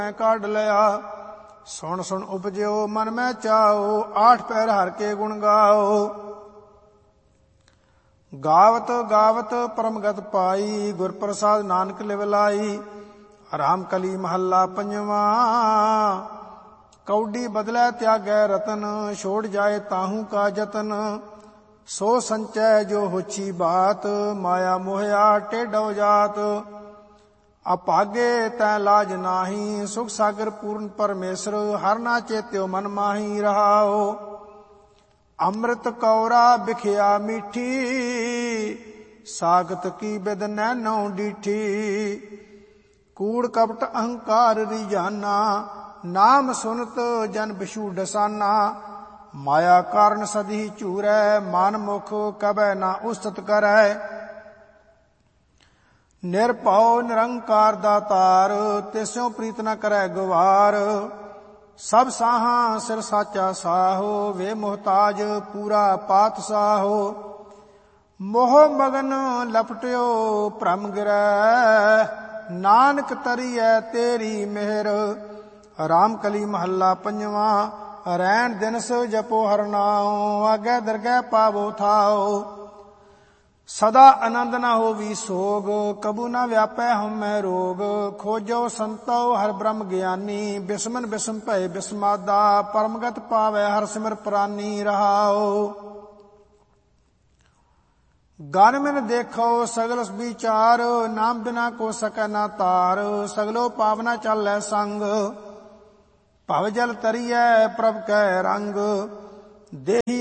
ਮੈਂ ਕੱਢ ਲਿਆ। ਸੁਣ ਸੁਣ ਉਪਜਿਓ ਮਨ ਮੈਂ ਚਾਓ, ਆਠ ਪੈਰ ਹਰ ਕੇ ਗੁਣ ਗਾਓ। ਗਾਵਤ ਗਾਵਤ ਪਰਮਗਤ ਪਾਈ, ਗੁਰ ਪ੍ਰਸਾਦ ਨਾਨਕ ਲਿਵ ਲਾਈ। ਰਾਮ ਕਲੀ ਮਹੱਲਾ ਪੰਜਵਾ। ਕੌਡੀ ਬਦਲੈ ਤਿਆਗੈ ਰਤਨ, ਛੋੜ ਜਾਏ ਤਾਹੂ ਕਾ ਜਤਨ। ਸੋ ਸੰਚੈ ਜੋ ਹੋਛੀ ਬਾਤ, ਮਾਇਆ ਮੋਹਿਆ ਟੇਢੋ ਜਾਤ। ਅਭਾਗੇ ਤੈ ਲਾਜ ਨਾਹੀ, ਸੁਖ ਸਾਗਰ ਪੂਰਨ ਪਰਮੇਸ਼ਰ। ਹਰ ਨਾ ਚੇਤਿਓ ਮਨ ਮਾਹੀ ਰਹਾਓ। ਅੰਮ੍ਰਿਤ ਕੌਰਾ ਬਿਖਿਆ ਮੀਠੀ, ਸਾਗਤ ਕੀ ਬਿਦ ਨੈਨੋ ਡੀਠੀ। ਕੂੜ ਕਪਟ ਅਹੰਕਾਰ ਰੀਜਾਨਾ, ਨਾਮ ਸੁਨਤ ਜਨ ਬਿਸ਼ੂ ਡਸਾਨਾ। ਮਾਇਆ ਕਾਰਨ ਸਦੀ ਝੂਰੈ, ਮਨ ਮੁਖ ਕਬੈ ਨਾ ਉਸਤਤ ਕਰੈ। ਨਿਰਭਉ ਨਿਰੰਕਾਰ ਦਾਤਾਰ, ਤਿਸਿਉ ਪ੍ਰੀਤ ਨ ਕਰੈ ਗਵਾਰ। ਸਭ ਸਾਹਾਂ ਸਿਰ ਸਾਚਾ ਸਾਹੋ, ਵੇ ਮੁਹਤਾਜ ਪੂਰਾ ਪਾਤਸ਼ਾਹੋ। ਮੋਹ ਮਗਨ ਲਪਟਿਓ ਭ੍ਰਮ ਗਿਰੈ, ਨਾਨਕ ਤਰੀਐ ਤੇਰੀ ਮਿਹਰ। ਰਾਮ ਕਲੀ ਮਹੱਲਾ ਪੰਜਵਾ। ਰੈਣ ਦਿਨਸ ਜਪੋ ਹਰਿ ਨਾਉ, ਆਗੈ ਦਰਗਹਿ ਪਾਵੋ ਥਾਉ। ਸਦਾ ਆਨੰਦ ਨ ਹੋਵੀ ਸੋਗ, ਕਬੂ ਨ ਵਿਆਪੈ ਹਉਮੈ ਰੋਗ। ਖੋਜੋ ਸੰਤੋ ਹਰਿ ਬ੍ਰਹਮ ਗਿਆਨੀ, ਬਿਸਮਨ ਬਿਸਮ ਭਏ ਬਿਸਮਾਦਾ। ਪਰਮਗਤ ਪਾਵੈ ਹਰਿ ਸਿਮਰ ਪ੍ਰਾਨੀ ਰਹਾਉ। ਗਨ ਮਿਨ ਦੇਖੋ ਸਗਲ ਵਿਚਾਰ, ਨਾਮ ਬਿਨਾ ਕੋ ਸਕੈ ਨਾ ਤਾਰ। ਸਗਲੋ ਪਾਵਨਾ ਚਾਲੈ ਸੰਗ, ਭਵ ਜਲ ਤਰੀਐ ਪ੍ਰਭ ਕੈ ਰੰਗ। ਦੇਹੀ